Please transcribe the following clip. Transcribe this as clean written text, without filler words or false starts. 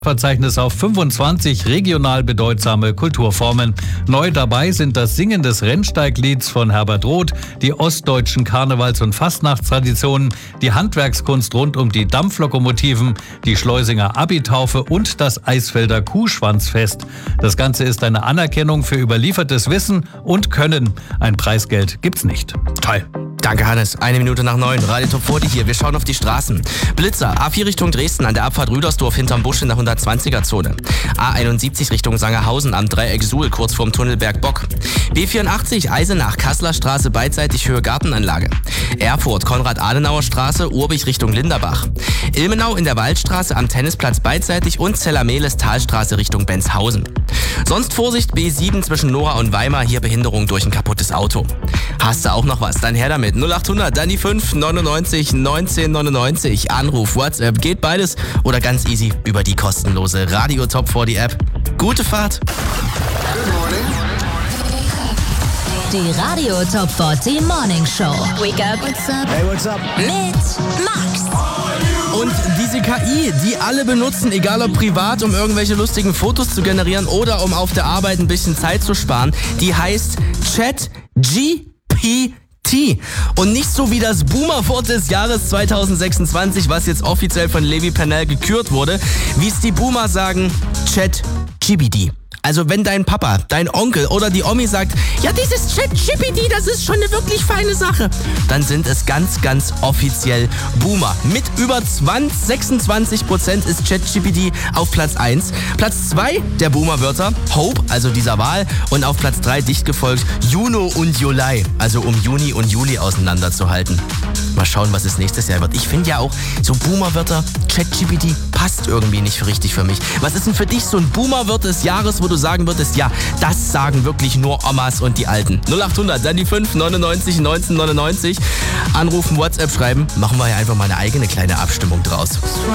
Verzeichnis auf 25 regional bedeutsame Kulturformen. Neu dabei sind das Singen des Rennsteiglieds von Herbert Roth, die ostdeutschen Karnevals- und Fastnachtstraditionen, die Handwerkskunst rund um die Dampflokomotiven, die Schleusinger Abitaufe und das Eisfelder Kuhschwanzfest. Das Ganze ist eine Anerkennung für überliefertes Wissen und Können. Ein Preisgeld gibt's nicht. Toll. Danke, Hannes. 9:01, Radio Top 40 hier. Wir schauen auf die Straßen. Blitzer, A4 Richtung Dresden an der Abfahrt Rüdersdorf hinterm Busch in der 120er-Zone. A71 Richtung Sangerhausen am Dreieck Suhl kurz vorm Tunnel Bergbock. B84 Eisenach, Kasseler Straße beidseitig Höhe Gartenanlage. Erfurt, Konrad-Adenauer-Straße, Urbich Richtung Linderbach. Ilmenau in der Waldstraße am Tennisplatz beidseitig und Zellermehles Talstraße Richtung Benzhausen. Sonst Vorsicht, B7 zwischen Nora und Weimar, hier Behinderung durch ein kaputtes Auto. Hast du auch noch was? Dann her damit. 0800, dann die 5 99 19 99. Anruf, WhatsApp, geht beides oder ganz easy über die kostenlose Radio Top 40 App. Gute Fahrt. Die Radio Top 40 Morning Show. Wake up. What's up? Hey, what's up? Mit Max. Und diese KI, die alle benutzen, egal ob privat, um irgendwelche lustigen Fotos zu generieren oder um auf der Arbeit ein bisschen Zeit zu sparen, die heißt ChatGPT. Und nicht so wie das Boomerwort des Jahres 2026, was jetzt offiziell von Levi Pernell gekürt wurde, wie es die Boomer sagen, ChatGPT. Also wenn dein Papa, dein Onkel oder die Omi sagt, ja, dieses ChatGPT, das ist schon eine wirklich feine Sache, dann sind es ganz, ganz offiziell Boomer. Mit über 26% ist ChatGPT auf Platz 1. Platz 2 der Boomer-Wörter, Hope, also dieser Wahl, und auf Platz 3 dicht gefolgt Juno und Juli, also um Juni und Juli auseinanderzuhalten. Mal schauen, was es nächstes Jahr wird. Ich finde ja auch, so Boomer-Wörter, ChatGPT passt irgendwie nicht richtig für mich. Was ist denn für dich so ein Boomer-Wort des Jahres, wo du sagen würdest, ja, das sagen wirklich nur Omas und die Alten? 0800, dann die 5 99 19 99. Anrufen, WhatsApp schreiben, machen wir ja einfach mal eine eigene kleine Abstimmung draus.